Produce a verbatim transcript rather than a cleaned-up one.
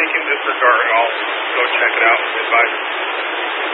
think in this regard, I'll go check it out with advice.